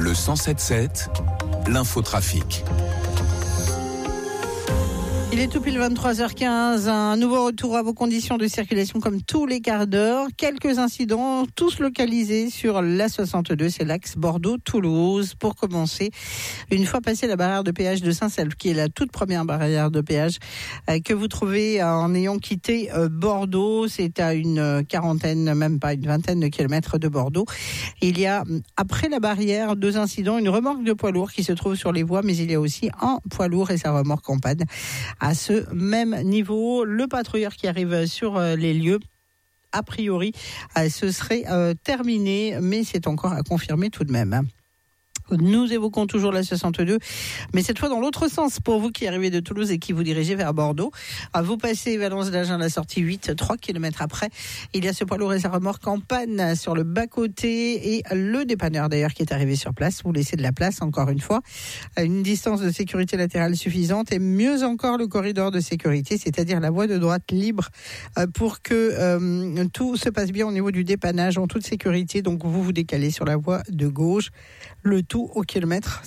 Le 107.7, l'infotrafic. Il est tout pile 23h15, un nouveau retour à vos conditions de circulation comme tous les quarts d'heure. Quelques incidents, tous localisés sur la 62, c'est l'axe Bordeaux-Toulouse. Pour commencer, une fois passé la barrière de péage de Saint-Selve, qui est la toute première barrière de péage que vous trouvez en ayant quitté Bordeaux, c'est à une quarantaine, même pas une vingtaine de kilomètres de Bordeaux. Il y a, après la barrière, 2 incidents, une remorque de poids lourd qui se trouve sur les voies, mais il y a aussi un poids lourd et sa remorque en panne. À ce même niveau, le patrouilleur qui arrive sur les lieux, a priori, ce serait terminé, mais c'est encore à confirmer tout de même. Nous évoquons toujours la 62, mais cette fois dans l'autre sens. Pour vous qui arrivez de Toulouse et qui vous dirigez vers Bordeaux, vous passez Valence d'Agen, la sortie 8, 3 km après. Il y a ce poids lourd et sa remorque en panne sur le bas-côté et le dépanneur d'ailleurs qui est arrivé sur place. Vous laissez de la place encore une fois. Une distance de sécurité latérale suffisante et mieux encore le corridor de sécurité, c'est-à-dire la voie de droite libre pour que tout se passe bien au niveau du dépannage en toute sécurité. Donc vous vous décalez sur la voie de gauche. Le tout au kilomètre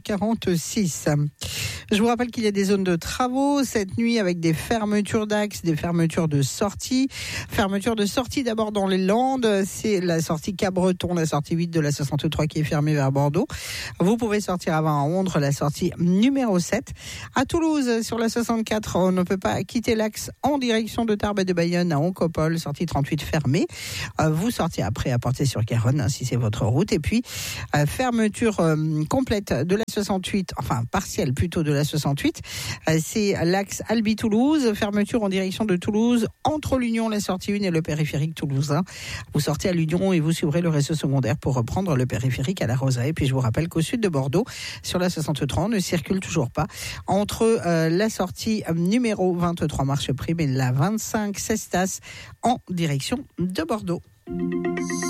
146. Je vous rappelle qu'il y a des zones de travaux cette nuit avec des fermetures d'axes, des fermetures de sortie. Fermeture de sortie d'abord dans les Landes, c'est la sortie Cabreton, la sortie 8 de la 63 qui est fermée vers Bordeaux. Vous pouvez sortir avant à Ondres, la sortie numéro 7. À Toulouse, sur la 64, on ne peut pas quitter l'axe en direction de Tarbes et de Bayonne à Oncopole, sortie 38 fermée. Vous sortez après à Portée-sur-Garonne, si c'est votre route. Et puis, fermeture complète de la 68, enfin partielle plutôt de la 68, c'est l'axe Albi-Toulouse, fermeture en direction de Toulouse, entre l'Union, la sortie 1 et le périphérique toulousain. Vous sortez à l'Union et vous suivrez le réseau secondaire pour reprendre le périphérique à la Roseraie. Et puis je vous rappelle qu'au sud de Bordeaux, sur la 63, on ne circule toujours pas entre la sortie numéro 23 Marche Prime et la 25 Cestas en direction de Bordeaux.